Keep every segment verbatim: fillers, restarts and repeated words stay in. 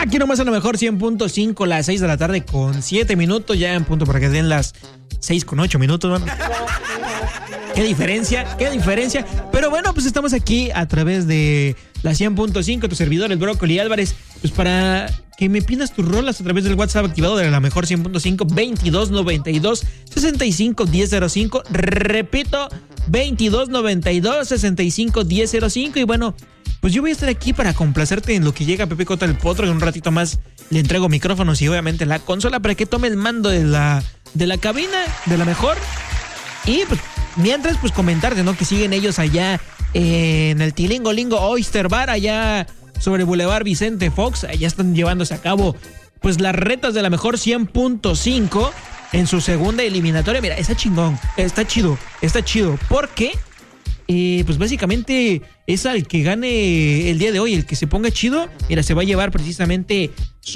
Aquí nomás a lo mejor cien punto cinco, las seis de la tarde con siete minutos, ya en punto para que den las seis con ocho minutos, bueno. Qué diferencia, qué diferencia. Pero bueno, pues estamos aquí a través de la cien punto cinco, tu servidor, el Brócoli Álvarez, pues para que me pidas tus rolas a través del WhatsApp activado de la mejor cien punto cinco, veintidós noventa y dos, sesenta y cinco, diez cero cinco. Repito, veintidós noventa y dos, sesenta y cinco, diez cero cinco. Y bueno, pues yo voy a estar aquí para complacerte en lo que llega Pepe Cota el Potro. En un ratito más le entrego micrófonos y obviamente la consola para que tome el mando de la, de la cabina de la mejor. Y pues mientras, pues comentarte, ¿no? Que siguen ellos allá en el Tilingo Lingo Oyster Bar, allá sobre Boulevard Vicente Fox. Allá están llevándose a cabo, pues, las retas de la mejor cien punto cinco en su segunda eliminatoria. Mira, está chingón, está chido, está chido. Porque, eh, pues, básicamente es al que gane el día de hoy, el que se ponga chido, mira, se va a llevar precisamente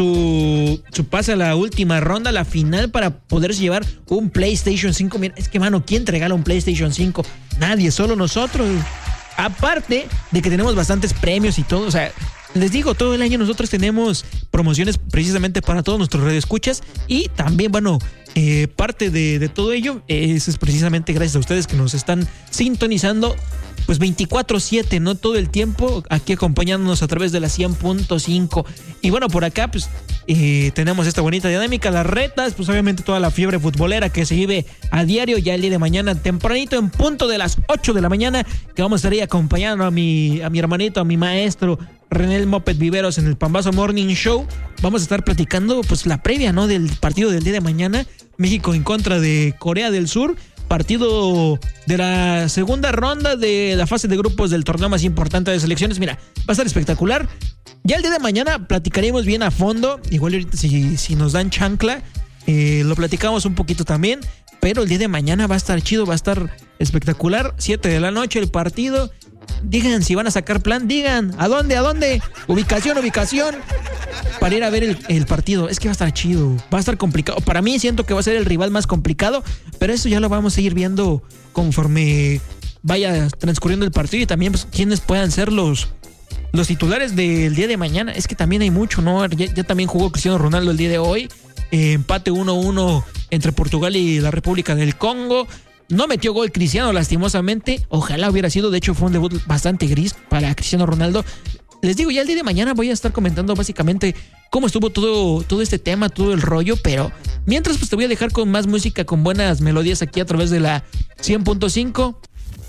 su, su pase a la última ronda, la final, para poderse llevar un PlayStation cinco. Mira, es que, mano, ¿quién te regala un PlayStation cinco? Nadie, solo nosotros. Aparte de que tenemos bastantes premios y todo, o sea, les digo, todo el año nosotros tenemos promociones precisamente para todos nuestros radioescuchas. Y también, bueno, eh, parte de, de todo ello es, es precisamente gracias a ustedes que nos están sintonizando, pues veinticuatro siete, ¿no? Todo el tiempo aquí acompañándonos a través de la cien punto cinco. Y bueno, por acá, pues eh, tenemos esta bonita dinámica, las retas, pues obviamente toda la fiebre futbolera que se vive a diario. Ya el día de mañana, tempranito, en punto de las ocho de la mañana, que vamos a estar ahí acompañando a mi, a mi hermanito, a mi maestro René el Moped Viveros en el Pambazo Morning Show. Vamos a estar platicando, pues, la previa, ¿no? Del partido del día de mañana, México en contra de Corea del Sur. Partido de la segunda ronda de la fase de grupos del torneo más importante de selecciones. Mira, va a estar espectacular. Ya el día de mañana platicaremos bien a fondo. Igual ahorita si, si nos dan chancla, eh, lo platicamos un poquito también. Pero el día de mañana va a estar chido, va a estar espectacular. siete de la noche el partido. Digan si van a sacar plan, digan. ¿A dónde? ¿A dónde? Ubicación, ubicación. Para ir a ver el, el partido. Es que va a estar chido, va a estar complicado. Para mí siento que va a ser el rival más complicado, pero eso ya lo vamos a ir viendo conforme vaya transcurriendo el partido. Y también, pues, quiénes puedan ser los, los titulares del día de mañana. Es que también hay mucho, ¿no? Ya, ya también jugó Cristiano Ronaldo el día de hoy. Eh, empate uno uno entre Portugal y la República del Congo. No metió gol Cristiano, lastimosamente. Ojalá hubiera sido. De hecho, fue un debut bastante gris para Cristiano Ronaldo. Les digo, ya el día de mañana voy a estar comentando básicamente cómo estuvo todo, todo este tema, todo el rollo. Pero mientras, pues te voy a dejar con más música, con buenas melodías aquí a través de la cien punto cinco.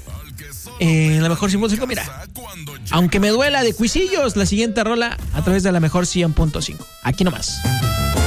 En eh, la mejor cien punto cinco, mira, aunque me duela, de Cuisillos, la siguiente rola a través de la mejor cien punto cinco. Aquí nomás.